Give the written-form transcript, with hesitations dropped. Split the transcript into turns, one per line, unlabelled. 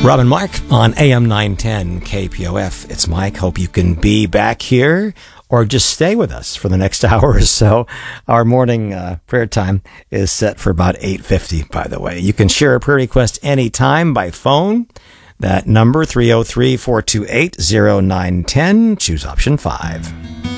Rob and Mark on AM 910 KPOF. It's Mike. Hope you can be back here or just stay with us for the next hour or so. Our morning prayer time is set for about 8:50, by the way. You can share a prayer request anytime by phone. That number, 303-428-0910. Choose option 5.